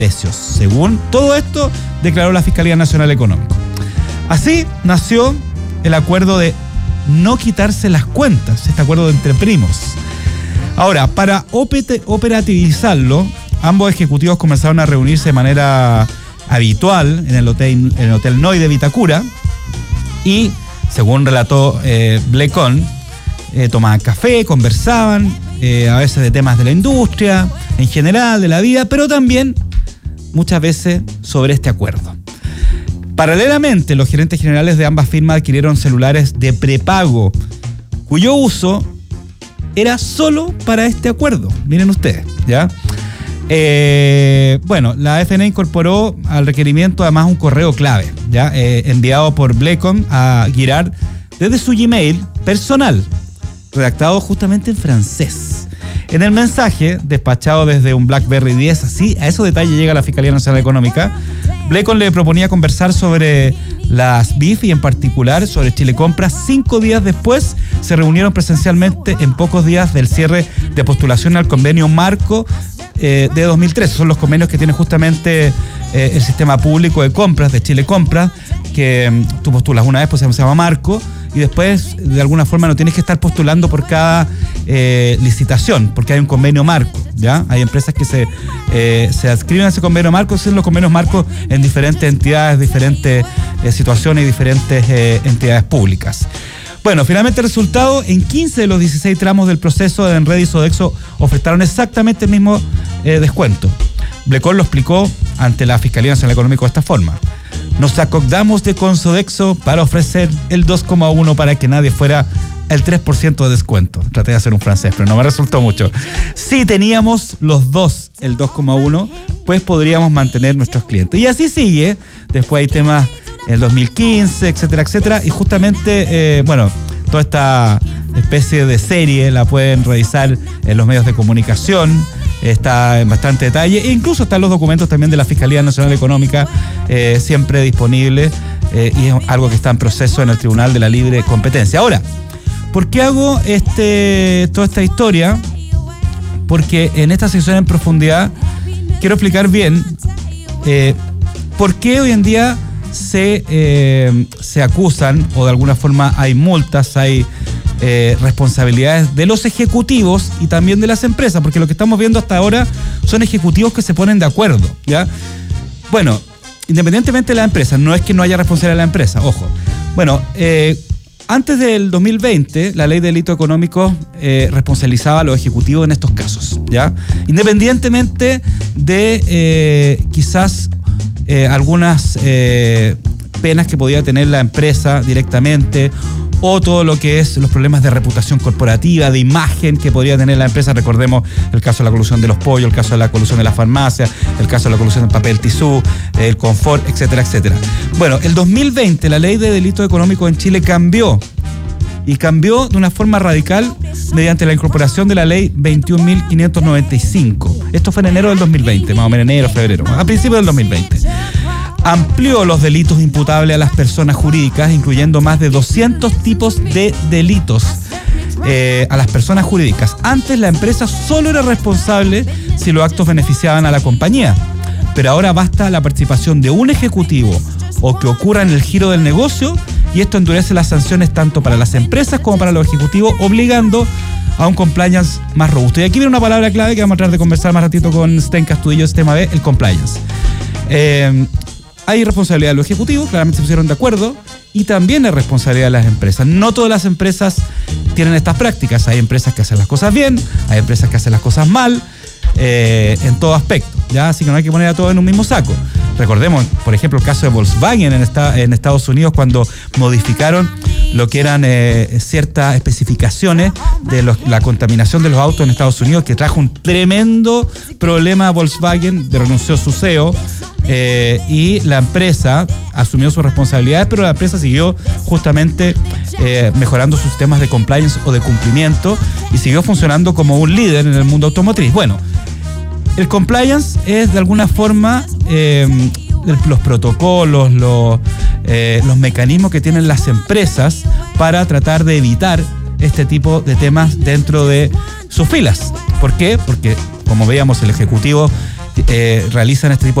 precios. Según todo esto, declaró la Fiscalía Nacional Económica. Así nació el acuerdo de no quitarse las cuentas, este acuerdo entre primos. Ahora, para operativizarlo, ambos ejecutivos comenzaron a reunirse de manera habitual en el Hotel Noi de Vitacura y, según relató Blecón, tomaban café, conversaban, a veces de temas de la industria, en general, de la vida, pero también muchas veces sobre este acuerdo. Paralelamente, los gerentes generales de ambas firmas adquirieron celulares de prepago, cuyo uso era solo para este acuerdo. Miren ustedes, ¿ya? Bueno, la AFN incorporó al requerimiento además un correo clave, ¿ya? Enviado por Blecón a Girard desde su Gmail personal, redactado justamente en francés. En el mensaje, despachado desde un BlackBerry 10, así a esos detalles llega la Fiscalía Nacional Económica, Blecón le proponía conversar sobre las BIF y en particular sobre Chile Compras. 5 días después se reunieron presencialmente en pocos días del cierre de postulación al convenio marco de 2013. Son los convenios que tiene justamente el sistema público de compras de Chile Compras, que tú postulas una vez, pues se llama marco, y después de alguna forma no tienes que estar postulando por cada licitación, porque hay un convenio marco, ¿ya? Hay empresas que se adscriben a ese convenio marco, son los convenios marcos en diferentes entidades, diferentes situaciones y diferentes entidades públicas. Bueno, finalmente el resultado, en 15 de los 16 tramos del proceso de Enred y Sodexo ofertaron exactamente el mismo descuento. Blecón lo explicó ante la Fiscalía Nacional Económica de esta forma: nos acordamos de con Sodexo para ofrecer el 2,1 para que nadie fuera el 3% de descuento. Traté de hacer un francés, pero no me resultó mucho. Si teníamos los dos el 2,1, pues podríamos mantener nuestros clientes. Y así sigue. Después hay temas en el 2015, etcétera, etcétera. Y justamente, toda esta especie de serie la pueden revisar en los medios de comunicación. Está en bastante detalle e incluso están los documentos también de la Fiscalía Nacional Económica siempre disponibles y es algo que está en proceso en el Tribunal de la Libre Competencia. Ahora, ¿por qué hago toda esta historia? Porque en esta sección en profundidad quiero explicar bien por qué hoy en día se acusan o de alguna forma hay multas, hay responsabilidades de los ejecutivos y también de las empresas, porque lo que estamos viendo hasta ahora son ejecutivos que se ponen de acuerdo, ¿ya? Bueno, independientemente de la empresa, no es que no haya responsabilidad de la empresa, ojo. Bueno, antes del 2020, la ley de delitos económicos responsabilizaba a los ejecutivos en estos casos, ¿ya? Independientemente de quizás algunas penas que podía tener la empresa directamente o todo lo que es los problemas de reputación corporativa, de imagen que podría tener la empresa. Recordemos el caso de la colusión de los pollos, el caso de la colusión de la farmacia, el caso de la colusión del papel tisú, el confort, etcétera, etcétera. Bueno, el 2020 la ley de delitos económicos en Chile cambió, y cambió de una forma radical mediante la incorporación de la ley 21.595. Esto fue en enero del 2020, más o menos enero, febrero, a principios del 2020. Amplió los delitos imputables a las personas jurídicas, incluyendo más de 200 tipos de delitos a las personas jurídicas. Antes la empresa solo era responsable si los actos beneficiaban a la compañía, pero ahora basta la participación de un ejecutivo o que ocurra en el giro del negocio, y esto endurece las sanciones tanto para las empresas como para los ejecutivos, obligando a un compliance más robusto. Y aquí viene una palabra clave que vamos a tratar de conversar más ratito con Sten Castudillo, este tema B, el compliance. Hay responsabilidad de los ejecutivos, claramente se pusieron de acuerdo, y también hay responsabilidad de las empresas. No todas las empresas tienen estas prácticas. Hay empresas que hacen las cosas bien, hay empresas que hacen las cosas mal, en todo aspecto, ¿ya? Así que no hay que poner a todo en un mismo saco. Recordemos, por ejemplo, el caso de Volkswagen en Estados Unidos, cuando modificaron lo que eran ciertas especificaciones de la contaminación de los autos en Estados Unidos, que trajo un tremendo problema a Volkswagen, renunció su CEO, y la empresa asumió sus responsabilidades, pero la empresa siguió justamente mejorando sus sistemas de compliance o de cumplimiento y siguió funcionando como un líder en el mundo automotriz. Bueno, el compliance es de alguna forma los protocolos, los mecanismos que tienen las empresas para tratar de evitar este tipo de temas dentro de sus filas. ¿Por qué? Porque, como veíamos, el ejecutivo realizan este tipo